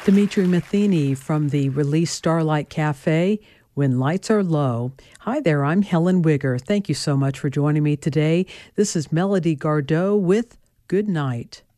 Dimitri Matheny from the release Starlight Cafe, When Lights Are Low. Hi there, I'm Helen Wigger. Thank you so much for joining me today. This is Melody Gardot with Good Night.